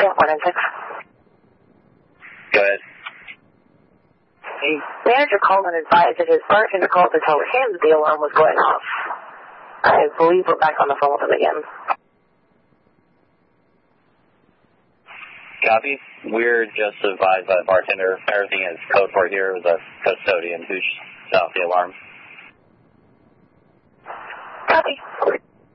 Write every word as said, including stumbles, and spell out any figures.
Yeah, one nine six. Go ahead. The manager called and advised that his bartender called to tell him the alarm was going off. I believe we're back on the phone with him again. Copy. We're just advised by the bartender. Everything is code for here with a custodian who set off the alarm. Copy.